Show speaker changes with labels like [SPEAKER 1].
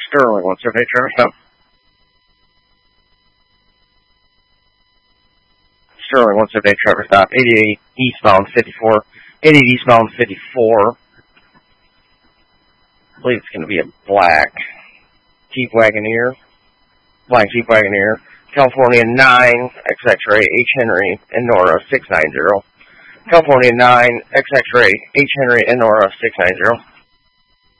[SPEAKER 1] Sterling, what's your traffic stop? Sterling, what's your traffic stop? 88 eastbound 54. 88 eastbound 54. I believe it's going to be a black Jeep Wagoneer. Black Jeep Wagoneer. California 9, XX-ray, H. Henry, and Nora 690. California 9, XX-ray, H. Henry, and Nora 690.